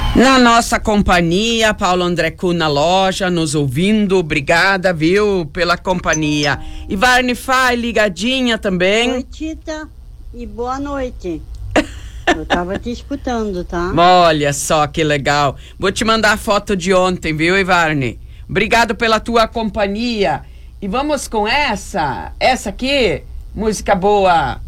Na nossa companhia, Paulo André Kuhn na loja, nos ouvindo. Obrigada, viu, pela companhia. E Varne Fai, ligadinha também. Oi, Tita, e boa noite. Eu tava te escutando, tá? Olha só que legal. Vou te mandar a foto de ontem, viu, Ivarne? Obrigado pela tua companhia. E vamos com essa aqui, música boa.